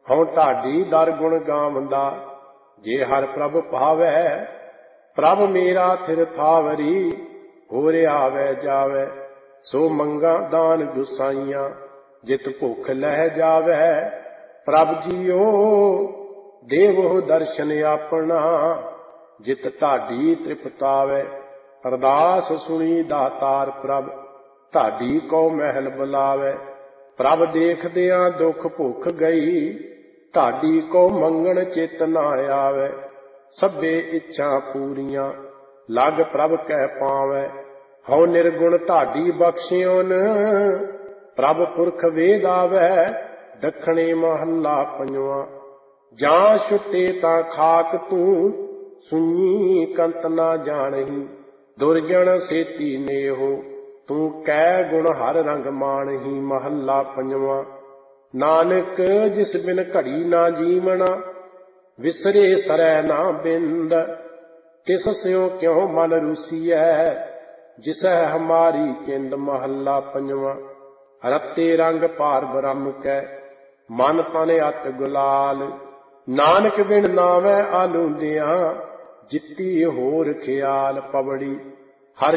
ਹਉ ਢਾਡੀ ਦਰ ਗੁਣ ਗਾਵੰਦਾ, ਜੇ ਹਰ ਪ੍ਰਭ ਭਾਵੈ। ਪ੍ਰਭ ਮੇਰਾ ਥਿਰ ਥਾਵਰੀ, ਹੋਰ ਆਵੈ ਜਾਵੈ। ਸੋ ਮੰਗਾ ਦਾਨ ਗੁਸਾਈਆਂ, ਜਿਤ ਭੁੱਖ ਲਹਿ ਜਾਵੈ। ਪ੍ਰਭ ਜੀਓ ਦੇਵੋ ਦਰਸ਼ਨ ਆਪਣਾ, ਜਿਤ ਢਾਡੀ ਤ੍ਰਿਪਤਾਵੈ। ਅਰਦਾਸ ਸੁਣੀ ਦਾਤਾਰ ਪ੍ਰਭ, ਢਾਡੀ ਕਉ ਮਹਿਲ ਬੁਲਾਵੈ। ਪ੍ਰਭ ਦੇਖਦਿਆਂ ਦੁੱਖ ਭੁੱਖ ਗਈ, ਢਾਡੀ ਕੋ ਮੰਗਣ ਚਿਤ ਨਾ ਆਵੈ। ਸਭੇ ਇੱਛਾ ਪੂਰੀਆਂ, ਲਗ ਪ੍ਰਭ ਕਹਿ ਪਾਵੈ। ਹਉ ਨਿਰਗੁਣ ਢਾਡੀ ਬਖਸ਼ਿਓਨ, ਪ੍ਰਭ ਪੁਰਖ ਵੇਦ ਆਵੈ। ਦੱਖਣੇ ਮਹੱਲਾ ਪੰਜਵਾਂ। ਜਾਂ ਛੁੱਟੇ ਤਾਂ ਖਾਕ ਤੂੰ, ਸੁਣੀ ਕੰਤ ਨਾ ਜਾਣਹੀ। ਦੁਰਜਨ ਸੇਤੀ ਨੇਹੋ, ਤੂੰ ਕੈ ਗੁਣ ਹਰ ਰੰਗ ਮਾਣਹੀ। ਮਹੱਲਾ ਪੰਜਵਾਂ। ਨਾਨਕ ਜਿਸ ਬਿਨ ਘੜੀ ਨਾ ਜੀਵਣਾ, ਵਿਸਰੇ ਸਰੈ ਨਾ ਬਿੰਦ। ਤਿਸ ਸਿਉ ਕਿਉ ਮਨ ਰੂਸੀਐ, ਜਿਸੈ ਹਮਾਰੀ ਚਿੰਦ। ਮਹੱਲਾ ਪੰਜਵਾਂ। ਰਤੇ ਰੰਗ ਭਾਰ ਬ੍ਰਹਮ ਕੈ, ਮਨ ਤਨ ਅਤ ਗੁਲਾਲ। ਨਾਨਕ ਬਿਨ ਨਾਵੈ ਆਲੂੰਦਿਆਂ, ਜਿੱਤੀ ਹੋਰ ਖਿਆਲ। ਪਵੜੀ